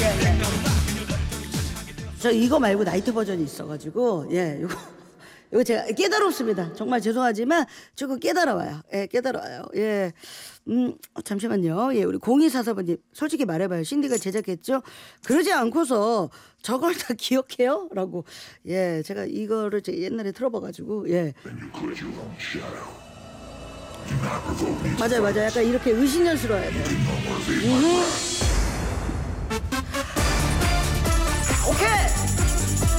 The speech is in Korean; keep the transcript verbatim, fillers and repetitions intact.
예, 예. 저 이거 말고 나이트 버전이 있어가지고 예, 이거 이거 제가 깨달았습니다. 정말 죄송하지만 저거 깨달아와요. 예, 깨달아와요. 예, 음 잠시만요. 예, 우리 공이사사번님 솔직히 말해봐요. 신디가 제작했죠? 그러지 않고서 저걸 다 기억해요?라고. 예, 제가 이거를 제 옛날에 틀어봐가지고 예. 맞아요, 맞아요. 약간 이렇게 의심연스러워야 돼요. 음.